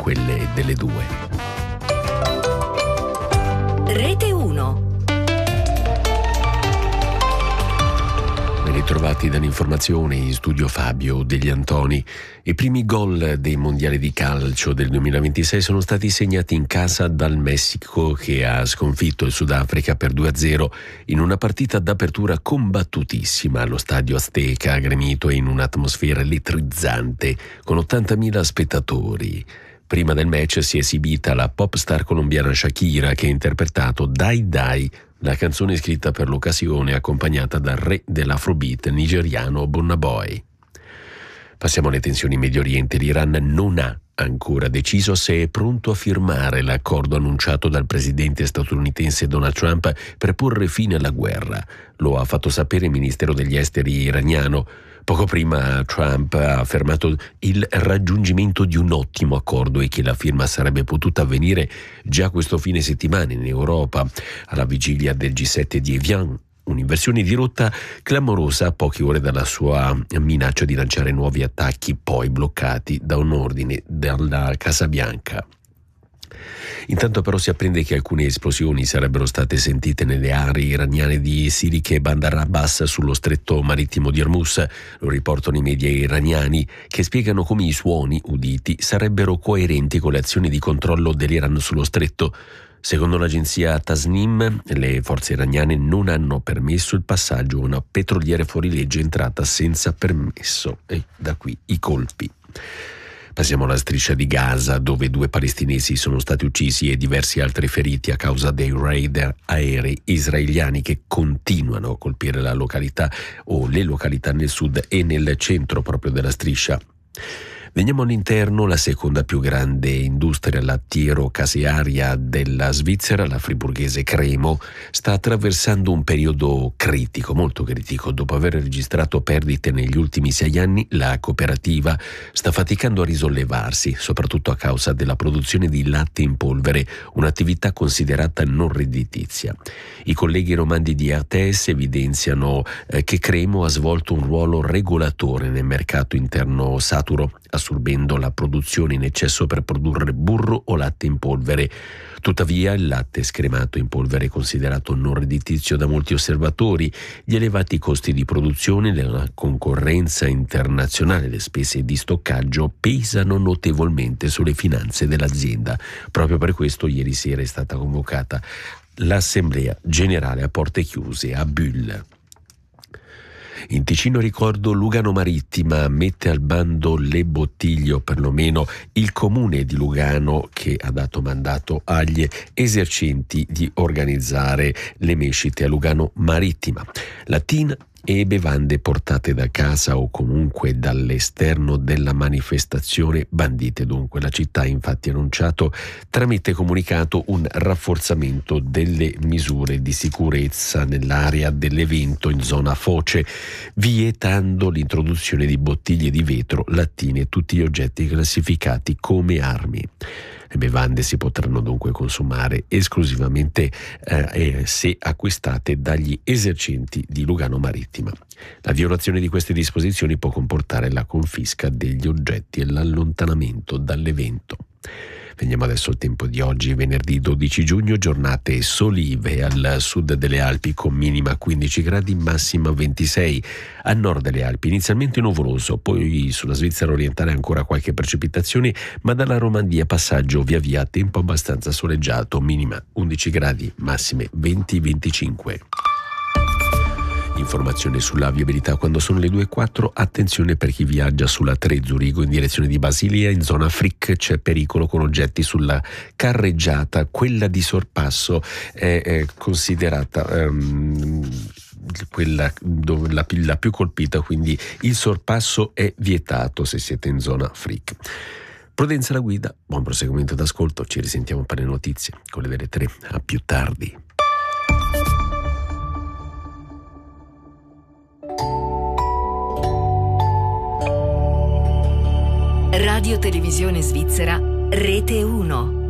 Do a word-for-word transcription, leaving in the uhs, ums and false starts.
quelle delle due. Rete uno. Ben ritrovati dall'informazione, in studio Fabio Degli Antoni. I primi gol dei mondiali di calcio del duemilaventisei sono stati segnati in casa dal Messico, che ha sconfitto il Sudafrica per due a zero in una partita d'apertura combattutissima allo stadio Azteca, gremito in un'atmosfera elettrizzante con ottantamila spettatori. Prima del match si è esibita la pop star colombiana Shakira, che ha interpretato Dai Dai, la canzone scritta per l'occasione accompagnata dal re dell'afrobeat nigeriano Burna Boy. Passiamo alle tensioni in Medio Oriente. L'Iran non ha ancora deciso se è pronto a firmare l'accordo annunciato dal presidente statunitense Donald Trump per porre fine alla guerra. Lo ha fatto sapere il Ministero degli Esteri iraniano. Poco prima Trump ha affermato il raggiungimento di un ottimo accordo e che la firma sarebbe potuta avvenire già questo fine settimana in Europa, alla vigilia del G sette di Evian. Un'inversione di rotta clamorosa a poche ore dalla sua minaccia di lanciare nuovi attacchi, poi bloccati da un ordine dalla Casa Bianca. Intanto però si apprende che alcune esplosioni sarebbero state sentite nelle aree iraniane di Sirik e Bandar Abbas sullo stretto marittimo di Hormuz. Lo riportano i media iraniani, che spiegano come i suoni uditi sarebbero coerenti con le azioni di controllo dell'Iran sullo stretto. Secondo l'agenzia Tasnim, le forze iraniane non hanno permesso il passaggio a una petroliera fuorilegge entrata senza permesso, e da qui i colpi. Passiamo alla striscia di Gaza, dove due palestinesi sono stati uccisi e diversi altri feriti a causa dei raid aerei israeliani che continuano a colpire la località o le località nel sud e nel centro proprio della striscia. Veniamo all'interno. La seconda più grande industria lattiero-casearia della Svizzera, la friburghese Cremo, sta attraversando un periodo critico, molto critico. Dopo aver registrato perdite negli ultimi sei anni, la cooperativa sta faticando a risollevarsi, soprattutto a causa della produzione di latte in polvere, un'attività considerata non redditizia. I colleghi romandi di R T S evidenziano eh, che Cremo ha svolto un ruolo regolatore nel mercato interno saturo, assorbendo la produzione in eccesso per produrre burro o latte in polvere. Tuttavia, il latte scremato in polvere è considerato non redditizio da molti osservatori. Gli elevati costi di produzione, la concorrenza internazionale e le spese di stoccaggio pesano notevolmente sulle finanze dell'azienda. Proprio per questo ieri sera è stata convocata l'assemblea generale a porte chiuse a Bulle. In Ticino, ricordo, Lugano Marittima mette al bando le bottiglie, o perlomeno il comune di Lugano, che ha dato mandato agli esercenti di organizzare le mescite a Lugano Marittima. La T I N e bevande portate da casa o comunque dall'esterno della manifestazione bandite. Dunque la città ha infatti annunciato tramite comunicato un rafforzamento delle misure di sicurezza nell'area dell'evento in zona foce, vietando l'introduzione di bottiglie di vetro, lattine e tutti gli oggetti classificati come armi. Le bevande si potranno dunque consumare esclusivamente eh, se acquistate dagli esercenti di Lugano Marittima. La violazione di queste disposizioni può comportare la confisca degli oggetti e l'allontanamento dall'evento. Veniamo adesso al tempo di oggi, venerdì dodici giugno, giornate solive al sud delle Alpi con minima quindici gradi, massima ventisei. A nord delle Alpi inizialmente nuvoloso, poi sulla Svizzera orientale ancora qualche precipitazione, ma dalla Romandia passaggio via via a tempo abbastanza soleggiato, minima undici gradi, massime venti venticinque. Informazione sulla viabilità quando sono le due e quattro. Attenzione per chi viaggia sulla tre Zurigo in direzione di Basilea. In zona Frick c'è pericolo con oggetti sulla carreggiata. Quella di sorpasso è, è considerata um, quella dove la, la più colpita, quindi il sorpasso è vietato se siete in zona Frick. Prudenza alla guida, buon proseguimento d'ascolto. Ci risentiamo per le notizie con le delle tre. A più tardi. Radio Televisione Svizzera, Rete uno.